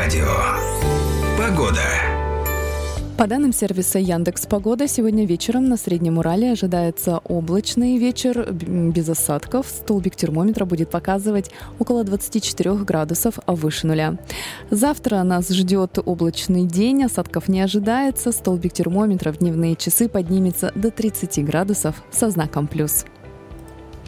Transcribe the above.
Радио. Погода. По данным сервиса Яндекс.Погода, сегодня вечером на Среднем Урале ожидается облачный вечер без осадков. Столбик термометра будет показывать около 24 градусов выше нуля. Завтра нас ждет облачный день, осадков не ожидается. Столбик термометра в дневные часы поднимется до 30 градусов со знаком плюс.